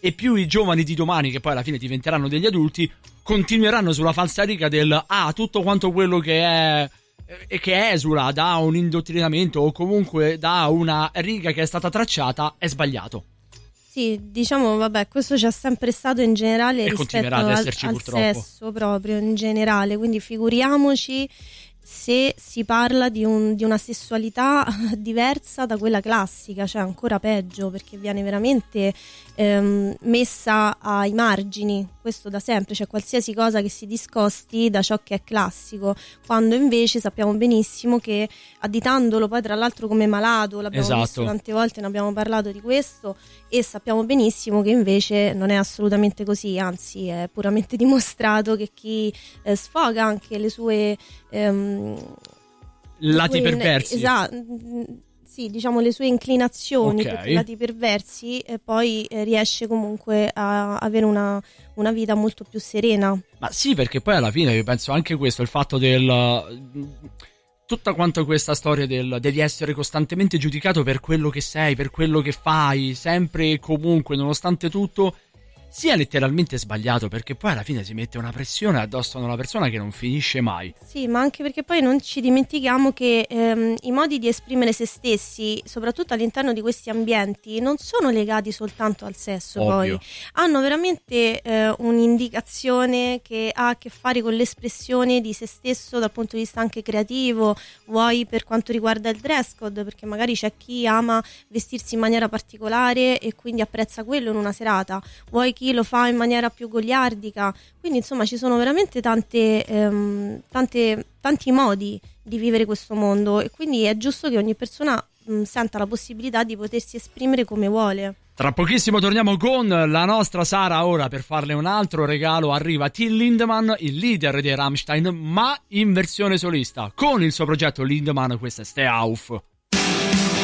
e più i giovani di domani, che poi alla fine diventeranno degli adulti, continueranno sulla falsariga del tutto quanto quello che è e che esula da un indottrinamento o comunque da una riga che è stata tracciata è sbagliato. Sì, diciamo, vabbè, questo c'è sempre stato in generale e rispetto al sesso proprio in generale, quindi figuriamoci se si parla di una sessualità diversa da quella classica, cioè ancora peggio, perché viene veramente messa ai margini, questo da sempre, cioè qualsiasi cosa che si discosti da ciò che è classico, quando invece sappiamo benissimo che, additandolo poi tra l'altro come malato, l'abbiamo visto tante volte, ne abbiamo parlato di questo, e sappiamo benissimo che invece non è assolutamente così, anzi è puramente dimostrato che chi sfoga anche le sue lati perversi, sì, diciamo le sue inclinazioni, perché lati perversi, poi riesce comunque a avere una vita molto più serena. Ma sì, perché poi alla fine io penso anche questo, il fatto tutta quanta questa storia del devi essere costantemente giudicato per quello che sei, per quello che fai, sempre e comunque, nonostante tutto, sia letteralmente sbagliato, perché poi alla fine si mette una pressione addosso a una persona che non finisce mai. Sì, ma anche perché poi non ci dimentichiamo che i modi di esprimere se stessi, soprattutto all'interno di questi ambienti, non sono legati soltanto al sesso. Ovvio. Poi hanno veramente un'indicazione che ha a che fare con l'espressione di se stesso dal punto di vista anche creativo, vuoi per quanto riguarda il dress code, perché magari c'è chi ama vestirsi in maniera particolare e quindi apprezza quello in una serata, vuoi chi lo fa in maniera più goliardica, quindi insomma ci sono veramente tanti modi di vivere questo mondo, e quindi è giusto che ogni persona senta la possibilità di potersi esprimere come vuole. Tra pochissimo torniamo con la nostra Sara. Ora, per farle un altro regalo, arriva Till Lindemann, il leader dei Rammstein, ma in versione solista con il suo progetto Lindemann. Questa è Steh auf.